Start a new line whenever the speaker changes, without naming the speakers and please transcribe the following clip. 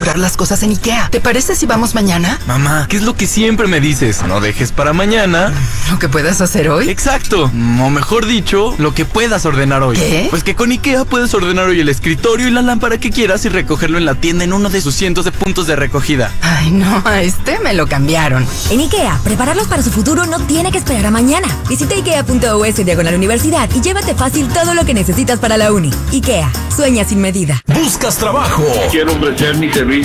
buscar las cosas en IKEA. ¿Te parece si vamos mañana?
Mamá, ¿qué es lo que siempre me dices? No dejes para mañana
¿Lo que puedas hacer hoy?
Exacto, o mejor dicho, lo que puedas ordenar hoy.
¿Qué?
Pues que con IKEA puedes ordenar hoy el escritorio y la lámpara que quieras y recogerlo en la tienda en uno de sus cientos de puntos de recogida.
Ay, no, a este me lo cambiaron.
En IKEA, prepararlos para su futuro no tiene que esperar a mañana. Visita ikea.us/universidad y llévate fácil todo lo que necesitas para la uni. IKEA, sueña sin medida.
¿Buscas trabajo?
Quiero ofrecer mi servicio